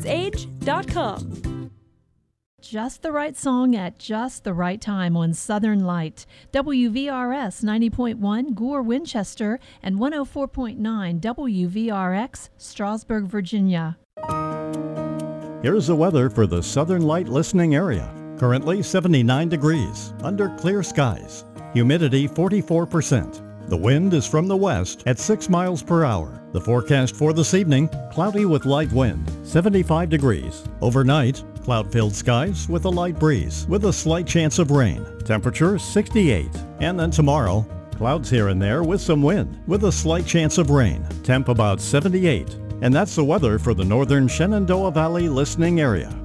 SoundsAge.com. Just the right song at just the right time on Southern Light. WVRS 90.1 Gore, Winchester, and 104.9 WVRX, Strasburg, Virginia. Here's the weather for the Southern Light listening area. Currently 79 degrees, under clear skies. Humidity 44%. The wind is from the west at 6 miles per hour. The forecast for this evening, cloudy with light wind, 75 degrees. Overnight, cloud-filled skies with a light breeze, with a slight chance of rain. Temperature 68. And then tomorrow, clouds here and there with some wind, with a slight chance of rain. Temp about 78. And that's the weather for the northern Shenandoah Valley listening area.